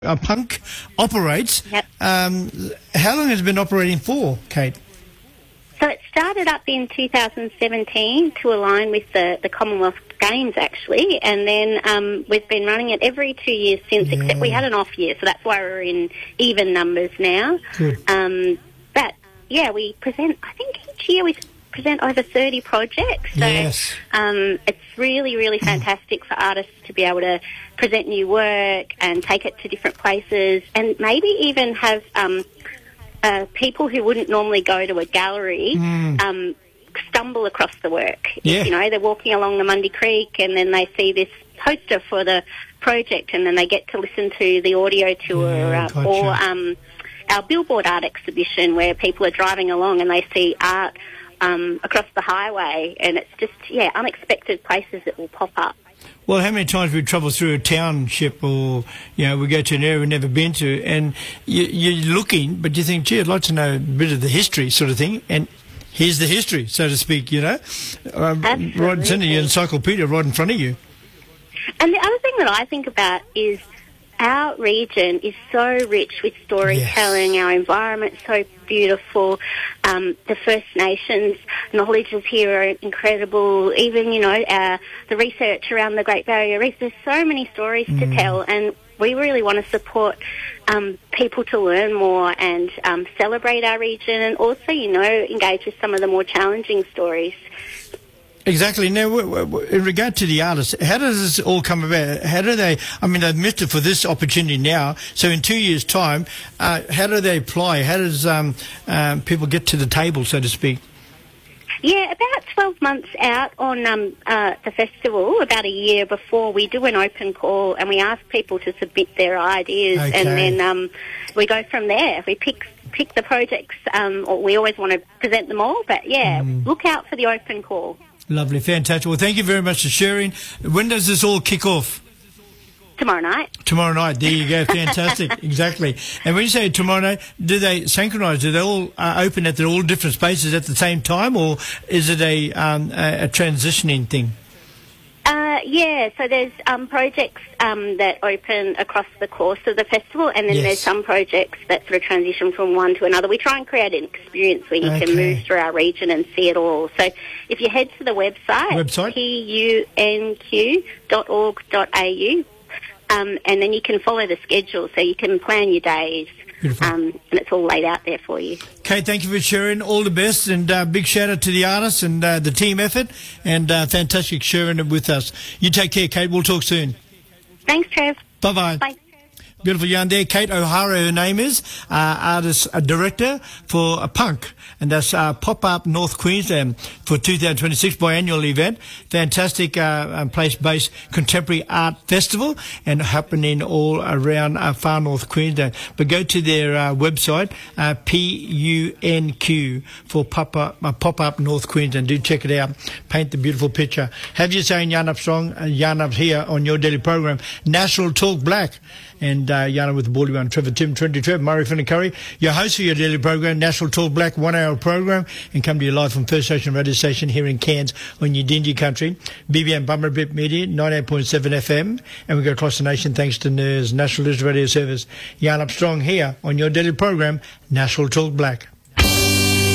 Punk operates. Yep. How long has it been operating for, Kate? So it started up in 2017 to align with the Commonwealth Games, actually, and then we've been running it every 2 years since, except we had an off year, so that's why we're in even numbers now. Good. But, yeah, we present, I think each year we present over 30 projects. So Yes. it's really, really fantastic for artists to be able to present new work and take it to different places and maybe even have people who wouldn't normally go to a gallery stumble across the work. Yeah. You know, they're walking along the Mundy Creek and then they see this poster for the project and then they get to listen to the audio tour Gotcha. or our Billboard art exhibition where people are driving along and they see art across the highway, and it's just, unexpected places that will pop up. Well, how many times we travel through a township or, we go to an area we've never been to and you're looking, but you think, gee, I'd like to know a bit of the history sort of thing, and here's the history, so to speak, right in front of you, encyclopedia right in front of you. And the other thing that I think about is our region is so rich with storytelling. Yes. Our environment's so beautiful. The First Nations knowledges here are incredible. Even, the research around the Great Barrier Reef. There's so many stories to tell, and we really want to support people to learn more and celebrate our region and also, engage with some of the more challenging stories. Exactly. Now, in regard to the artists, how does this all come about? How do they, they've missed it for this opportunity now, so in 2 years' time, how do they apply? How does people get to the table, so to speak? Yeah, about 12 months out on the festival, about a year before, we do an open call and we ask people to submit their ideas, and then we go from there. We pick the projects, or we always want to present them all, but look out for the open call. Lovely, fantastic. Well, thank you very much for sharing. When does this all kick off? Tomorrow night. Tomorrow night. There you go. Fantastic. Exactly. And when you say tomorrow night, do they synchronise? Do they all open at all different spaces at the same time, or is it a transitioning thing? So there's projects that open across the course of the festival, and then there's some projects that sort of transition from one to another. We try and create an experience where you can move through our region and see it all. So if you head to the website? punq.org.au, and then you can follow the schedule, so you can plan your days. And it's all laid out there for you. Kate, thank you for sharing. All the best, and big shout out to the artists and the team effort, and fantastic sharing it with us. You take care, Kate. We'll talk soon. Thanks, Trev. Bye-bye. Bye. Beautiful yarn there. Kate O'Hara, her name is, artist director for Punk, and that's Pop-Up North Queensland for 2026 biannual event. Fantastic place-based contemporary art festival and happening all around far North Queensland. But go to their website, PUNQ for Pop-Up North Queensland. Do check it out. Paint the beautiful picture. Have you saying Yarn Up Strong, Yarn Up here on your daily program, National Talk Black. And Yana with the Baldy One, Trevor Tim, Trendy Trev, Murray Finn and Curry, your host for your daily program, National Talk Black, 1 hour program, and come to you live from First Station Radio Station here in Cairns on your Dingy Country, BBM Bummerbip Media, 98.7 FM, and we go across the nation thanks to NERS, National News Radio Service. Yarn Up Strong here on your daily program, National Talk Black.